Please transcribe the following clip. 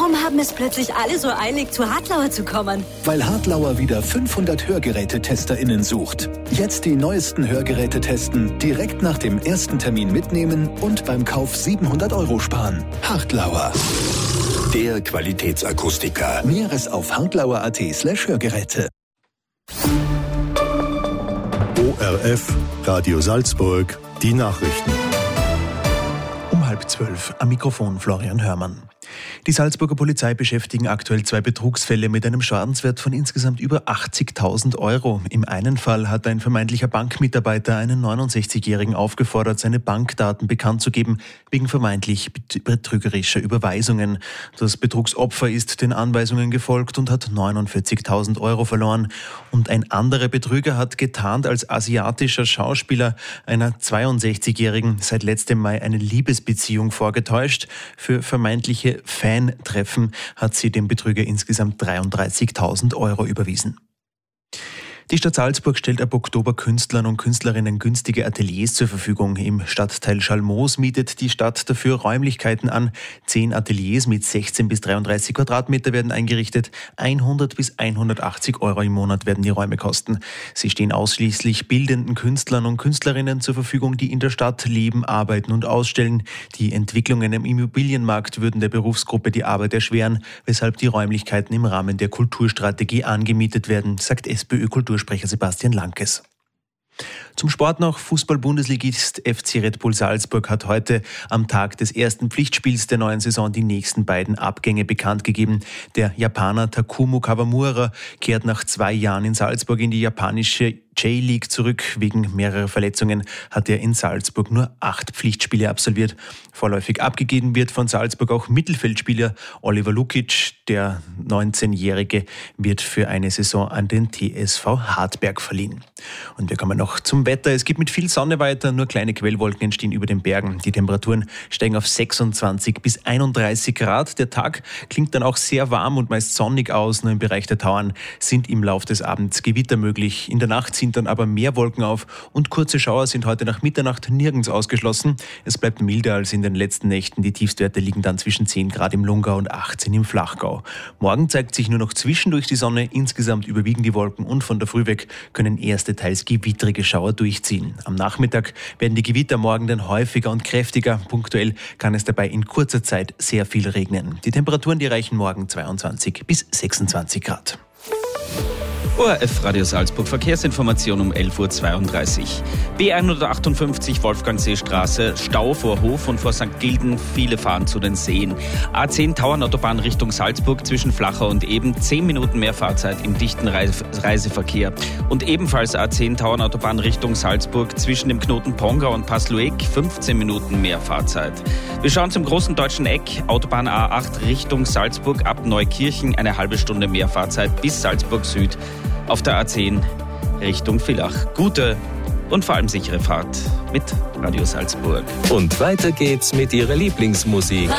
Warum haben es plötzlich alle so eilig, zu Hartlauer zu kommen? Weil Hartlauer wieder 500 Hörgerätetesterinnen sucht. Jetzt die neuesten Hörgeräte testen, direkt nach dem ersten Termin mitnehmen und beim Kauf 700 € sparen. Hartlauer. Der Qualitätsakustiker. Näheres auf hartlauer.at/Hörgeräte. ORF, Radio Salzburg, die Nachrichten. Um 11:30 am Mikrofon Florian Hörmann. Die Salzburger Polizei beschäftigen aktuell 2 Betrugsfälle mit einem Schadenswert von insgesamt über 80.000 €. Im einen Fall hat ein vermeintlicher Bankmitarbeiter einen 69-Jährigen aufgefordert, seine Bankdaten bekannt zu geben, wegen vermeintlich betrügerischer Überweisungen. Das Betrugsopfer ist den Anweisungen gefolgt und hat 49.000 € verloren. Und ein anderer Betrüger hat getarnt als asiatischer Schauspieler einer 62-Jährigen seit letztem Mai eine Liebesbeziehung vorgetäuscht. Für vermeintliche Fan-Treffen hat sie dem Betrüger insgesamt 33.000 € überwiesen. Die Stadt Salzburg stellt ab Oktober Künstlern und Künstlerinnen günstige Ateliers zur Verfügung. Im Stadtteil Schalmoos mietet die Stadt dafür Räumlichkeiten an. 10 Ateliers mit 16 bis 33 Quadratmeter werden eingerichtet. 100 bis 180 € im Monat werden die Räume kosten. Sie stehen ausschließlich bildenden Künstlern und Künstlerinnen zur Verfügung, die in der Stadt leben, arbeiten und ausstellen. Die Entwicklungen im Immobilienmarkt würden der Berufsgruppe die Arbeit erschweren, weshalb die Räumlichkeiten im Rahmen der Kulturstrategie angemietet werden, sagt SPÖ-Kultursprecher Sebastian Lankes. Zum Sport noch. Fußball-Bundesligist FC Red Bull Salzburg hat heute am Tag des ersten Pflichtspiels der neuen Saison die nächsten beiden Abgänge bekannt gegeben. Der Japaner Takumo Kawamura kehrt nach 2 Jahren in Salzburg in die japanische J-League zurück. Wegen mehrerer Verletzungen hat er in Salzburg nur 8 Pflichtspiele absolviert. Vorläufig abgegeben wird von Salzburg auch Mittelfeldspieler Oliver Lukic. Der 19-Jährige wird für eine Saison an den TSV Hartberg verliehen. Und wir kommen noch zum Wetter. Es geht mit viel Sonne weiter, nur kleine Quellwolken entstehen über den Bergen. Die Temperaturen steigen auf 26 bis 31 Grad. Der Tag klingt dann auch sehr warm und meist sonnig aus. Nur im Bereich der Tauern sind im Laufe des Abends Gewitter möglich. In der Nacht ziehen dann aber mehr Wolken auf und kurze Schauer sind heute nach Mitternacht nirgends ausgeschlossen. Es bleibt milder als in den letzten Nächten. Die Tiefstwerte liegen dann zwischen 10 Grad im Lungau und 18 im Flachgau. Morgen zeigt sich nur noch zwischendurch die Sonne. Insgesamt überwiegen die Wolken und von der Früh weg können erste teils gewittrige Schauer durchziehen. Am Nachmittag werden die Gewitter morgen dann häufiger und kräftiger. Punktuell kann es dabei in kurzer Zeit sehr viel regnen. Die Temperaturen, die reichen morgen 22 bis 26 Grad. ORF Radio Salzburg Verkehrsinformation um 11:32 Uhr. B158 Wolfgangseestraße, Stau vor Hof und vor St. Gilgen, viele fahren zu den Seen. A10 Tauernautobahn Richtung Salzburg zwischen Flachau und Eben, 10 Minuten mehr Fahrzeit im dichten Reiseverkehr. Und ebenfalls A10 Tauernautobahn Richtung Salzburg zwischen dem Knoten Pongau und Passlueck, 15 Minuten mehr Fahrzeit. Wir schauen zum großen deutschen Eck, Autobahn A8 Richtung Salzburg ab Neukirchen, eine halbe Stunde mehr Fahrzeit bis Salzburg Süd. Auf der A10 Richtung Villach. Gute und vor allem sichere Fahrt mit Radio Salzburg. Und weiter geht's mit Ihrer Lieblingsmusik.